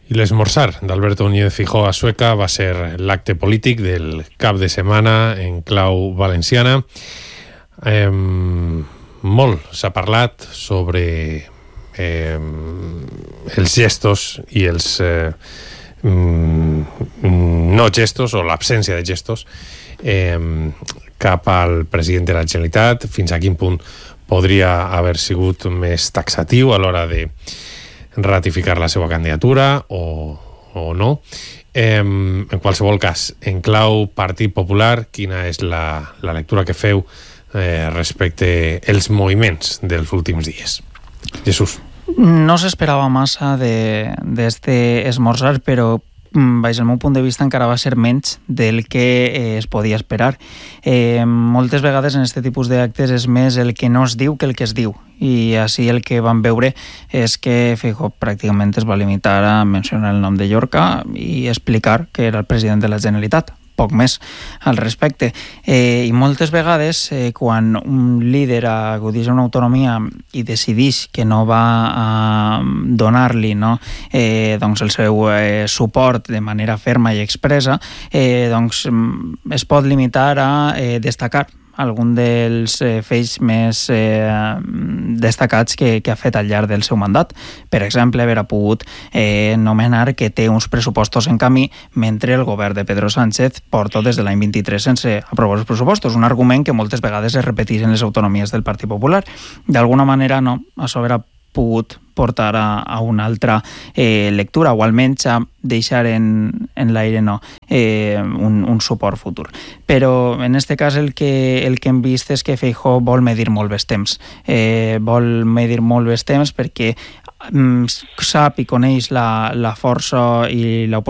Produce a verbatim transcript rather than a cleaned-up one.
I l'esmorzar d'Alberto Núñez Feijóo a Sueca va ser l'acte polític del cap de setmana en clau valenciana. Eh, molt s'ha parlat sobre eh, els gestos i els eh, no gestos o l'absència de gestos eh, cap al president de la Generalitat, fins a quin punt podria haver sigut més taxatiu a l'hora de ratificar la seva candidatura o, o no. Eh, en qualsevol cas, en clau Partit Popular, quina és la, la lectura que feu eh, respecte als moviments dels últims dies? Jesús. No s'esperava massa d'este esmorzar, però baix el meu punt de vista encara va ser menys del que eh, es podia esperar. Eh, moltes vegades en aquest tipus d'actes és més el que no es diu que el que es diu, i així el que vam veure és que Feijóo pràcticament es va limitar a mencionar el nom de Llorca i explicar que era el president de la Generalitat, poc més al respecte. Eh, I moltes vegades, eh, quan un líder agudeix una autonomia i decideix que no va a donar-li no, eh, doncs el seu eh, suport de manera ferma i expressa, eh, doncs es pot limitar a eh, destacar algun dels eh, fets més eh, destacats que, que ha fet al llarg del seu mandat. Per exemple, haver pogut eh, nomenar que té uns pressupostos en camí mentre el govern de Pedro Sánchez porta des de l'any vint-i-tres sense aprovar els pressupostos, un argument que moltes vegades es repeteix en les autonomies del Partit Popular. D'alguna manera, no, això haver pogut portar a, a una altra eh, lectura, o almenys a deixar en, en l'aire no, eh, un, un suport futur. Però en aquest cas el que, el que hem vist és que Feijóo vol medir molt bé temps. Eh, vol medir molt bé temps perquè mm, sap i coneix la, la força i l'oportunitat